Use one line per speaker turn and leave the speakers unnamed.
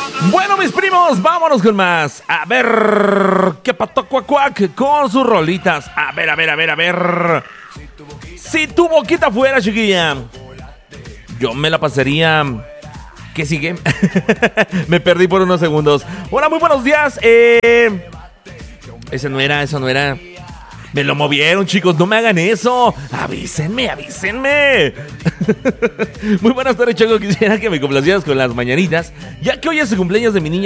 Bueno, mis primos, vámonos con más. A ver, qué pato cuac cuac con sus rolitas. A ver. Si tu boquita fuera, chiquilla, yo me la pasaría. ¿Qué sigue? Me perdí por unos segundos. Hola, muy buenos días. Eso no era. Me lo movieron, chicos, no me hagan eso. Avísenme. Muy buenas tardes, Choco. Quisiera que me complacieras con las mañanitas, ya que hoy es el cumpleaños de mi niña